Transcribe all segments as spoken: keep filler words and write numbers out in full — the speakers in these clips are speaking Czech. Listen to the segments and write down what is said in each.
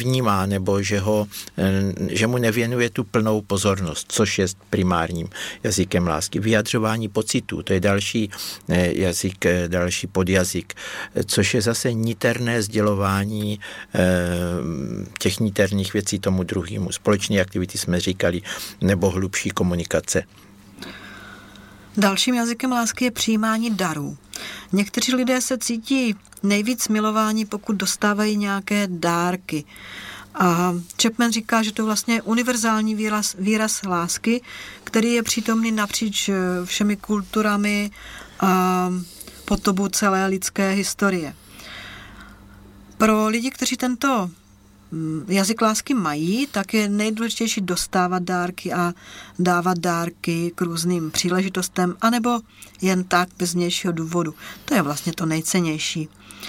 nevnímá, nebo že, ho, že mu nevěnuje tu plnou pozornost, což je primárním jazykem lásky. Vyjadřování pocitů, to je další jazyk, další podjazyk, což je zase niterné sdělování těch niterných věcí tomu druhému. Společné aktivity jsme říkali, nebo hlubší komunikace. Dalším jazykem lásky je přijímání darů. Někteří lidé se cítí nejvíc milováni, pokud dostávají nějaké dárky. A Chapman říká, že to vlastně je univerzální výraz, výraz lásky, který je přítomný napříč všemi kulturami a po dobu celé lidské historie. Pro lidi, kteří tento jazyk lásky mají, tak je nejdůležitější dostávat dárky a dávat dárky k různým příležitostem, anebo jen tak bez vnějšího důvodu. To je vlastně to nejcennější.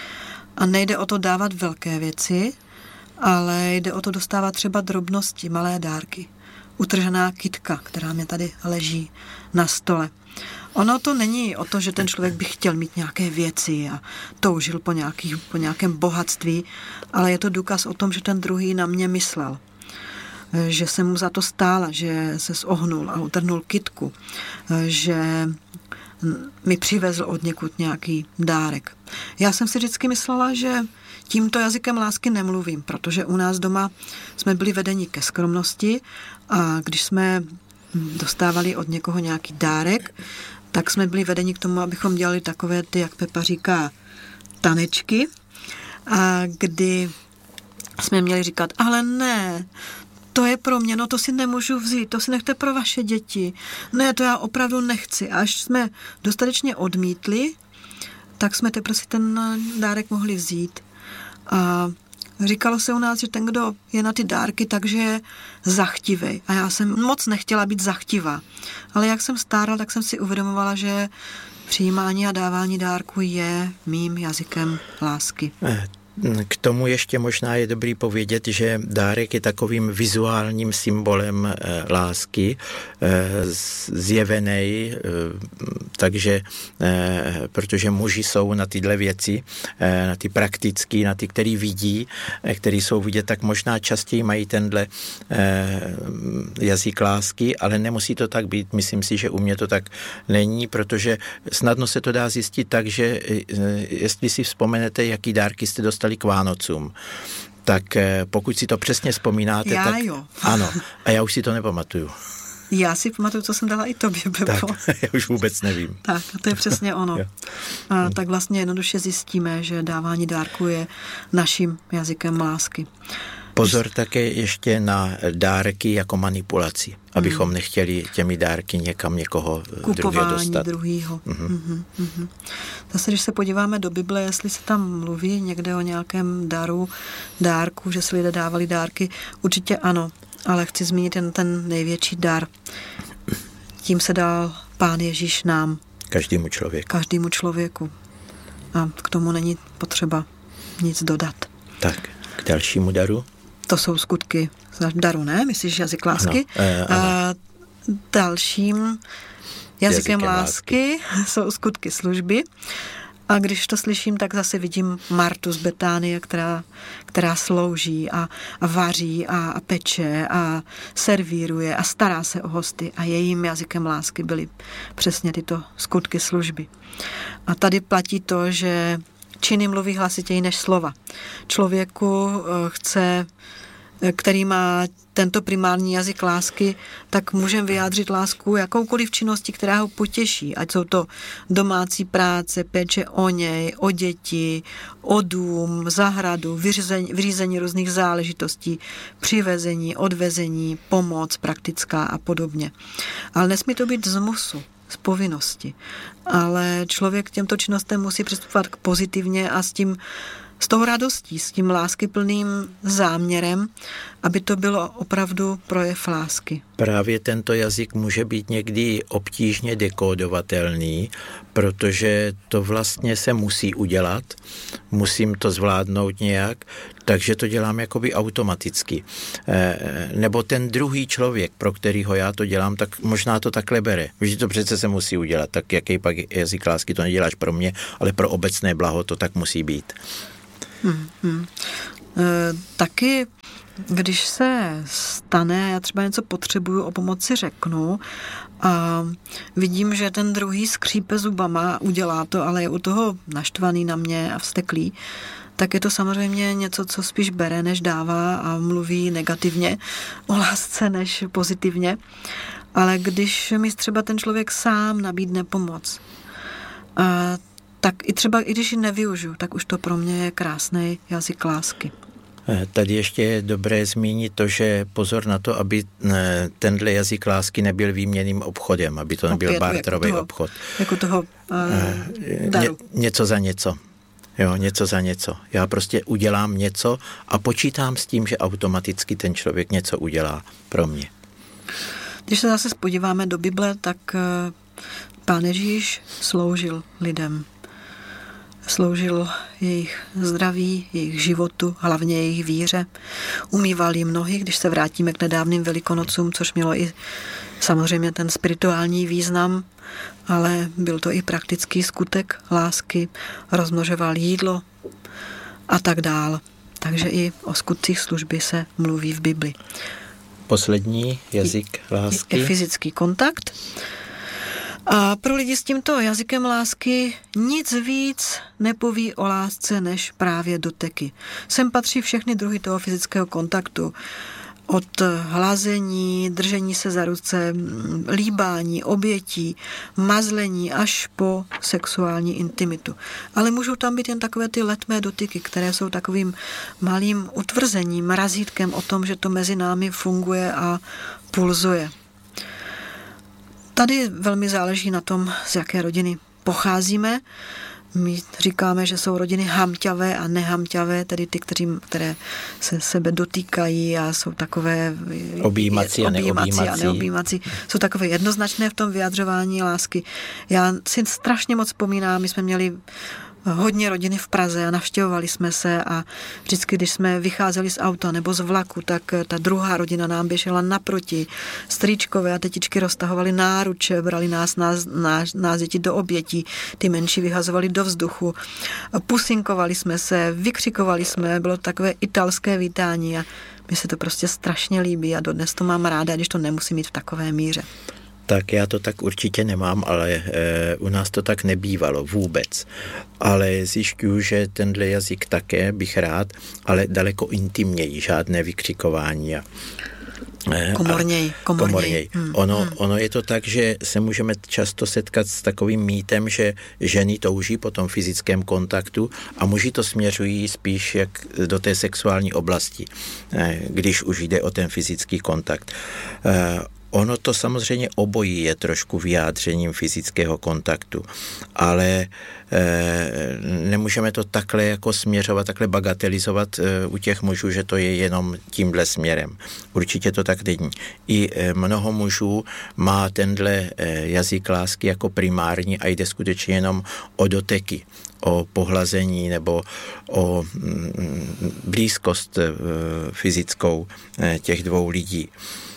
A nejde o to dávat velké věci, ale jde o to dostávat třeba drobnosti, malé dárky. Utržená kytka, která mě tady leží na stole. Ono to není o to, že ten člověk by chtěl mít nějaké věci a toužil po, nějaký, po nějakém bohatství, ale je to důkaz o tom, že ten druhý na mě myslel. Že jsem mu za to stála, že se zohnul a utrhnul kytku, že mi přivezl od někud nějaký dárek. Já jsem si vždycky myslela, že tímto jazykem lásky nemluvím, protože u nás doma jsme byli vedeni ke skromnosti a když jsme dostávali od někoho nějaký dárek, tak jsme byli vedeni k tomu, abychom dělali takové ty, jak Pepa říká, tanečky, a kdy jsme měli říkat, ale ne, to je pro mě, no to si nemůžu vzít, to si nechte pro vaše děti, ne, to já opravdu nechci. A až jsme dostatečně odmítli, tak jsme teprve si ten dárek mohli vzít. A říkalo se u nás, že ten, kdo je na ty dárky, takže je zachtivej. A já jsem moc nechtěla být zachtivá. Ale jak jsem stárala, tak jsem si uvědomovala, že přijímání a dávání dárku je mým jazykem lásky. K tomu ještě možná je dobrý povědět, že dárek je takovým vizuálním symbolem e, lásky, e, zjevenej, e, takže e, protože muži jsou na tyhle věci, e, na ty praktický, na ty, který vidí, e, který jsou vidět, tak možná častěji mají tenhle e, jazyk lásky, ale nemusí to tak být. Myslím si, že u mě to tak není, protože snadno se to dá zjistit tak, že e, jestli si vzpomenete, jaký dárky jste dostali k Vánocům, tak pokud si to přesně vzpomínáte, já tak jo. Ano, a já už si to nepamatuju. Já si pamatuju, co jsem dala i tobě, Pepo. Tak, já už vůbec nevím. Tak, a to je přesně ono. A tak vlastně jednoduše zjistíme, že dávání dárku je naším jazykem lásky. Pozor také ještě na dárky jako manipulaci, abychom hmm. nechtěli těmi dárky někam někoho druhého dostat. Kupování druhýho. Mm-hmm. Mm-hmm. Zase, když se podíváme do Bible, jestli se tam mluví někde o nějakém daru, dárku, že si lidé dávali dárky, určitě ano, ale chci zmínit jen ten největší dar. Tím se dal Pán Ježíš nám. Každému člověku. Každému člověku. A k tomu není potřeba nic dodat. Tak, k dalšímu daru. To jsou skutky daru, ne? Myslíš jazyk lásky? Ano, eh, ano. A dalším jazykem, jazykem lásky, lásky jsou skutky služby. A když to slyším, tak zase vidím Martu z Betánie, která, která slouží a, a vaří a, a peče a servíruje a stará se o hosty. A jejím jazykem lásky byly přesně tyto skutky služby. A tady platí to, že činy mluví hlasitěji než slova. Člověku chce, který má tento primární jazyk lásky, tak můžeme vyjádřit lásku jakoukoliv činností, která ho potěší. Ať jsou to domácí práce, péče o něj, o děti, o dům, zahradu, vyřízení, vyřízení různých záležitostí, přivezení, odvezení, pomoc praktická a podobně. Ale nesmí to být z musu, z povinnosti. Ale člověk k těmto činnostem musí přistupovat pozitivně a s tím s tou radostí, s tím láskyplným záměrem, aby to bylo opravdu projev lásky. Právě tento jazyk může být někdy obtížně dekódovatelný, protože to vlastně se musí udělat, musím to zvládnout nějak, takže to dělám jakoby automaticky. E, nebo ten druhý člověk, pro kterýho já to dělám, tak možná to takhle bere. Vždyť to přece se musí udělat, tak jaký pak jazyk lásky, to neděláš pro mě, ale pro obecné blaho to tak musí být. Hmm, hmm. taky, když se stane, já třeba něco potřebuju, o pomoci řeknu a vidím, že ten druhý skřípe zubama, udělá to, ale je u toho naštvaný na mě a vzteklý, tak je to samozřejmě něco, co spíš bere, než dává a mluví negativně o lásce, než pozitivně. Ale když mi třeba ten člověk sám nabídne pomoc, a tak i třeba, i když ji nevyužiju, tak už to pro mě je krásný jazyk lásky. Tady ještě je dobré zmínit to, že pozor na to, aby tenhle jazyk lásky nebyl výměnným obchodem, aby to nebyl barterový jako obchod. Jako toho uh, daru. Ně, něco za něco. Jo, něco za něco. Já prostě udělám něco a počítám s tím, že automaticky ten člověk něco udělá pro mě. Když se zase podíváme do Bible, tak Pán Ježíš sloužil lidem. Sloužil jejich zdraví, jejich životu, hlavně jejich víře. Umýval jim nohy, když se vrátíme k nedávným Velikonocům, což mělo i samozřejmě ten spirituální význam, ale byl to i praktický skutek lásky, rozmnožoval jídlo a tak dál. Takže i o skutcích služby se mluví v Bibli. Poslední jazyk lásky. Je fyzický kontakt. A pro lidi s tímto jazykem lásky nic víc nepoví o lásce než právě doteky. Sem patří všechny druhy toho fyzického kontaktu. Od hlazení, držení se za ruce, líbání, obětí, mazlení až po sexuální intimitu. Ale můžou tam být jen takové ty letmé dotyky, které jsou takovým malým utvrzením, razítkem o tom, že to mezi námi funguje a pulzuje. Tady velmi záleží na tom, z jaké rodiny pocházíme. My říkáme, že jsou rodiny hamťavé a nehamťavé, tedy ty, kteří, které se sebe dotýkají a jsou takové objímací a neobjímací. a neobjímací. Jsou takové jednoznačné v tom vyjadřování lásky. Já si strašně moc vzpomínám, my jsme měli hodně rodiny v Praze a navštěvovali jsme se a vždycky, když jsme vycházeli z auta nebo z vlaku, tak ta druhá rodina nám běžela naproti. Strýčkové a tetičky roztahovali náruče, brali nás, nás, nás, nás děti do obětí, ty menší vyhazovali do vzduchu. Pusinkovali jsme se, vykřikovali jsme, bylo takové italské vítání a mi se to prostě strašně líbí a dodnes to mám ráda, když to nemusím mít v takové míře. Tak já to tak určitě nemám, ale e, u nás to tak nebývalo vůbec. Ale zjišťuju, že tenhle jazyk také bych rád, ale daleko intimněji, žádné vykřikování. A, e, komorněji. komorněji. komorněji. Hmm. Ono, hmm. ono je to tak, že se můžeme často setkat s takovým mýtem, že ženy touží po tom fyzickém kontaktu a muži to směřují spíš jak do té sexuální oblasti, e, když už jde o ten fyzický kontakt. E, Ono to samozřejmě obojí je trošku vyjádřením fyzického kontaktu, ale e, nemůžeme to takhle jako směřovat, takhle bagatelizovat e, u těch mužů, že to je jenom tímhle směrem. Určitě to tak není. I e, mnoho mužů má tenhle e, jazyk lásky jako primární a jde skutečně jenom o doteky, o pohlazení nebo o mm, blízkost e, fyzickou e, těch dvou lidí.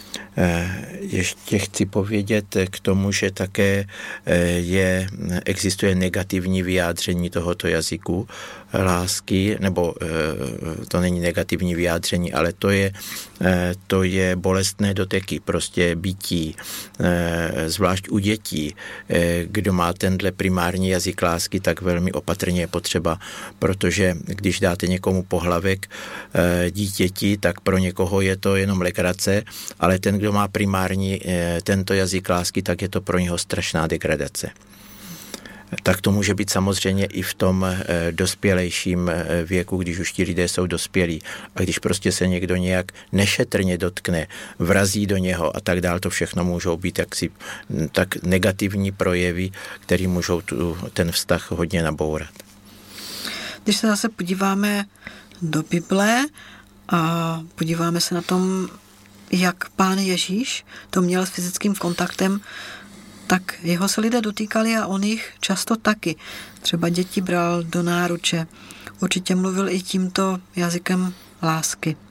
Ještě chci povědět k tomu, že také je, existuje negativní vyjádření tohoto jazyku lásky, nebo to není negativní vyjádření, ale to je, to je bolestné doteky, prostě bití, zvlášť u dětí. Kdo má tenhle primární jazyk lásky, tak velmi opatrně je potřeba, protože když dáte někomu pohlavek dítěti, tak pro někoho je to jenom legrace, ale ten, kdo má primární tento jazyk lásky, tak je to pro něho strašná degradace. Tak to může být samozřejmě i v tom dospělejším věku, když už ti lidé jsou dospělí. A když prostě se někdo nějak nešetrně dotkne, vrazí do něho a tak dál, to všechno můžou být jaksi tak negativní projevy, které můžou tu, ten vztah hodně nabourat. Když se zase podíváme do Bible a podíváme se na tom, jak Pán Ježíš to měl s fyzickým kontaktem, tak jeho se lidé dotýkali a on jich často taky. Třeba děti bral do náruče. Určitě mluvil i tímto jazykem lásky.